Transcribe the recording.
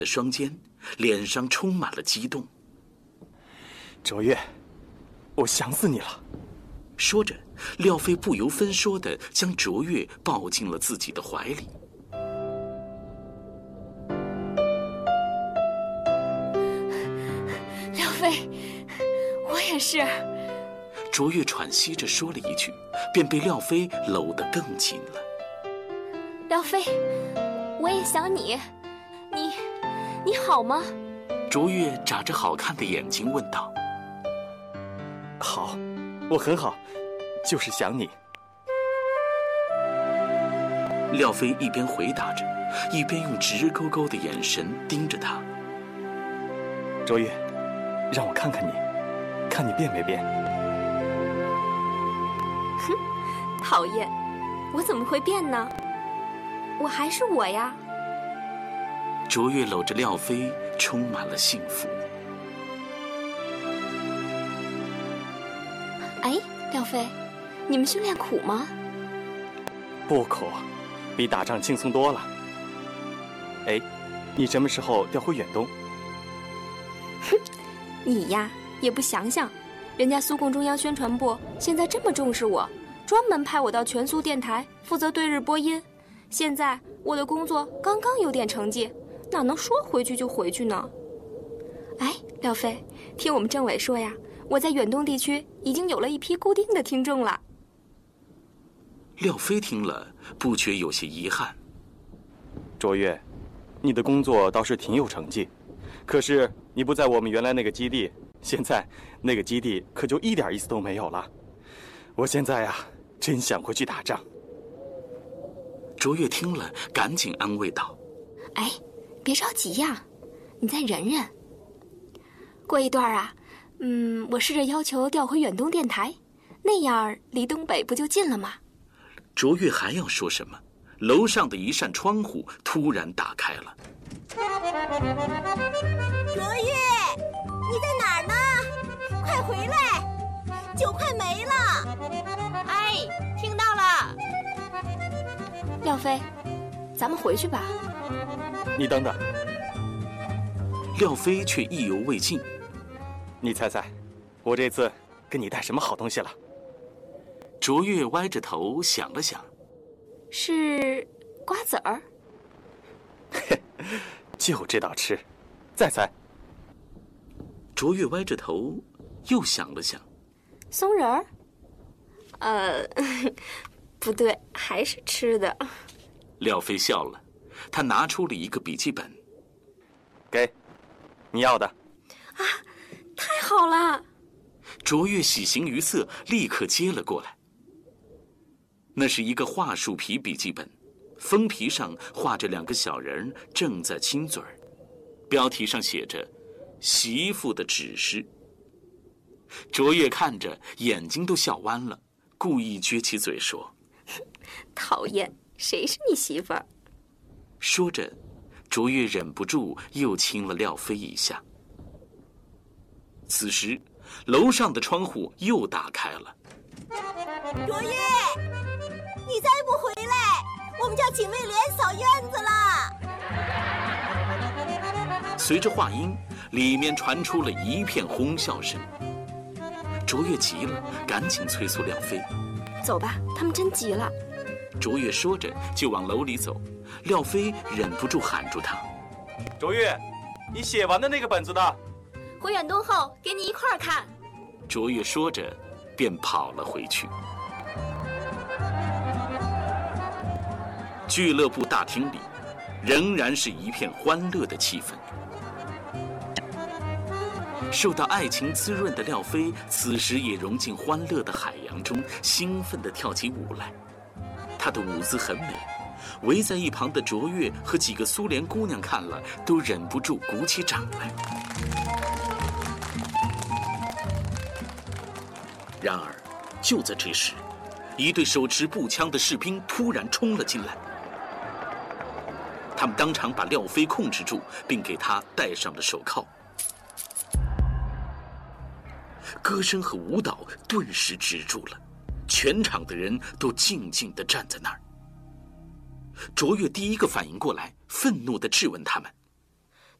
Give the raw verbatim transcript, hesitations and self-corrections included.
的双肩，脸上充满了激动。 卓越，我想死你了。 说着，廖飞不由分说地将卓越抱进了自己的怀里。 廖飞，我也是。 卓越喘息着说了一句，便被廖飞搂得更紧了。 廖飞，我也想你，你，你好吗？ 卓越眨着好看的眼睛问道。 好，我很好，就是想你。 廖飞一边回答着，一边用直勾勾的眼神盯着他。 卓越，让我看看你，看你变没变。 哼，讨厌，我怎么会变呢？我还是我呀。 卓越搂着廖飞，充满了幸福。 哎，廖飞，你们训练苦吗？ 不苦，比打仗轻松多了。哎，你什么时候调回远东？ 哼，你呀也不想想，人家苏共中央宣传部现在这么重视我，专门派我到全苏电台负责对日播音。现在我的工作刚刚有点成绩，哪能说回去就回去呢？哎，廖飞，听我们政委说呀，我在远东地区已经有了一批固定的听众了。 廖飞听了，不觉有些遗憾。 卓越，你的工作倒是挺有成绩，可是你不在我们原来那个基地，现在那个基地可就一点意思都没有了。我现在呀，真想回去打仗。 卓越听了，赶紧安慰道：“ 哎，别着急呀，你再忍忍。过一段啊，嗯，我试着要求调回远东电台，那样离东北不就近了吗？” 卓越还要说什么，楼上的一扇窗户突然打开了。 卓越，你在哪儿呢？快回来，酒快没了。 哎，听到了。 廖飞，咱们回去吧。 你等等。 廖飞却意犹未尽。 你猜猜，我这次给你带什么好东西了？ 卓越歪着头想了想， 是瓜子儿。 嘿，就知道吃。再猜。 卓越歪着头又想了想， 松仁儿。呃，不对，还是吃的。 廖飞笑了，他拿出了一个笔记本， 给，你要的。 啊，太好了！ 卓越喜形于色，立刻接了过来。那是一个桦树皮笔记本，封皮上画着两个小人正在亲嘴儿，标题上写着“媳妇的指示”。卓越看着，眼睛都笑弯了，故意撅起嘴说：“ 讨厌，谁是你媳妇儿？” 说着，卓越忍不住又亲了廖飞一下。此时，楼上的窗户又打开了。 卓越，你再不回来，我们叫警卫连扫院子了。 随着话音，里面传出了一片哄笑声。卓越急了，赶紧催促廖飞：“ 走吧，他们真急了。” 卓越说着就往楼里走，廖飞忍不住喊住他：“ 卓越，你写完的那个本子呢？ 回远东后给你一块儿看。” 卓越说着便跑了回去。俱乐部大厅里仍然是一片欢乐的气氛。受到爱情滋润的廖飞此时也融进欢乐的海洋中，兴奋地跳起舞来。他的舞姿很美，围在一旁的卓越和几个苏联姑娘看了都忍不住鼓起掌来。然而就在这时，一队手持步枪的士兵突然冲了进来，他们当场把廖飞控制住，并给他戴上了手铐。歌声和舞蹈顿时止住了，全场的人都静静地站在那儿。卓越第一个反应过来，愤怒地质问他们：“